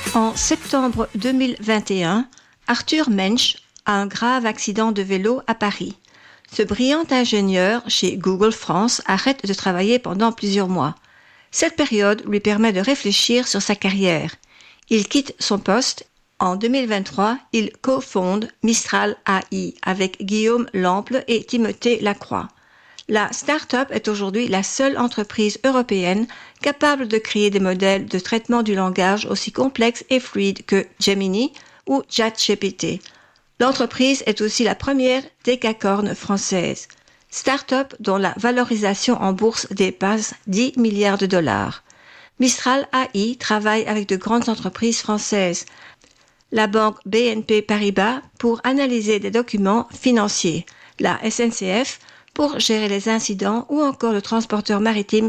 En septembre 2021, Arthur Mensch a un grave accident de vélo à Paris. Ce brillant ingénieur chez Google France arrête de travailler pendant plusieurs mois. Cette période lui permet de réfléchir sur sa carrière. Il quitte son poste. En 2023, il cofonde Mistral AI avec Guillaume Lample et Timothée Lacroix. La start-up est aujourd'hui la seule entreprise européenne capable de créer des modèles de traitement du langage aussi complexes et fluides que Gemini ou ChatGPT. L'entreprise est aussi la première décacorne française. Start-up dont la valorisation en bourse dépasse 10 milliards de dollars. Mistral AI travaille avec de grandes entreprises françaises. La banque BNP Paribas pour analyser des documents financiers. La SNCF pour gérer les incidents ou encore le transporteur maritime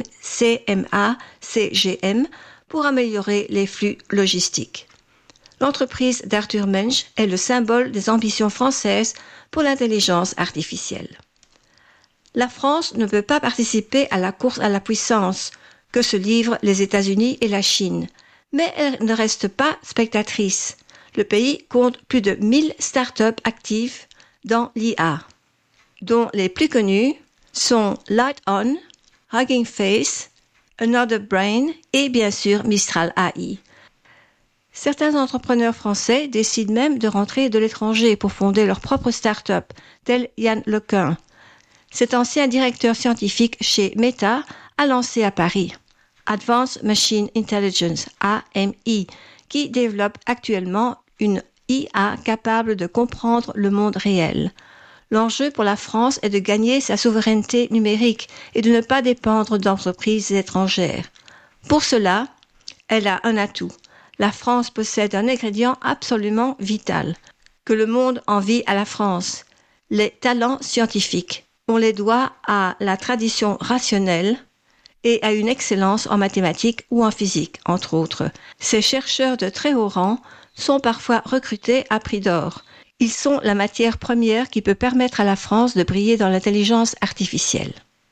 CMA-CGM pour améliorer les flux logistiques. L'entreprise d'Arthur Mensch est le symbole des ambitions françaises pour l'intelligence artificielle. La France ne peut pas participer à la course à la puissance que se livrent les États-Unis et la Chine, mais elle ne reste pas spectatrice. Le pays compte plus de 1000 startups actives dans l'IA, dont les plus connus sont Light-On, Hugging Face, Another Brain et bien sûr Mistral AI. Certains entrepreneurs français décident même de rentrer de l'étranger pour fonder leur propre start-up, tel Yann Lequin. Cet ancien directeur scientifique chez Meta a lancé à Paris Advanced Machine Intelligence, AMI, qui développe actuellement une IA capable de comprendre le monde réel. L'enjeu pour la France est de gagner sa souveraineté numérique et de ne pas dépendre d'entreprises étrangères. Pour cela, elle a un atout. La France possède un ingrédient absolument vital, que le monde envie à la France, les talents scientifiques. On les doit à la tradition rationnelle et à une excellence en mathématiques ou en physique, entre autres. Ces chercheurs de très haut rang sont parfois recrutés à prix d'or. Ils sont la matière première qui peut permettre à la France de briller dans l'intelligence artificielle.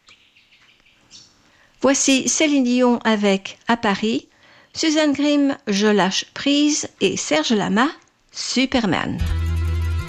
Voici Céline Dion avec À Paris, Suzanne Grimm, Je lâche prise et Serge Lama, Superman.